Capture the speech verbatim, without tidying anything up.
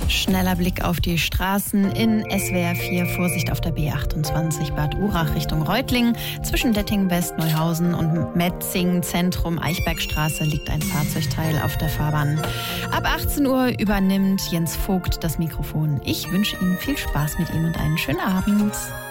Schneller Blick auf die Straßen in S W R vier. Vorsicht auf der B achtundzwanzig Bad Urach Richtung Reutlingen. Zwischen Detting West, Neuhausen und Metzingen Zentrum Eichbergstraße liegt ein Fahrzeugteil auf der Fahrbahn. Ab achtzehn Uhr übernimmt Jens Vogt das Mikrofon. Ich wünsche Ihnen viel Spaß mit ihm und einen schönen Abend.